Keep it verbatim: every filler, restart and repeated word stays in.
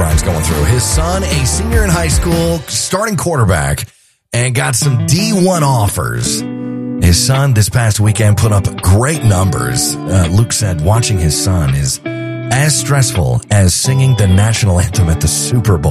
Grimes going through. His son, a senior in high school, starting quarterback, and got some D one offers. His son this past weekend put up great numbers. Uh, Luke said watching his son is as stressful as singing the national anthem at the Super Bowl.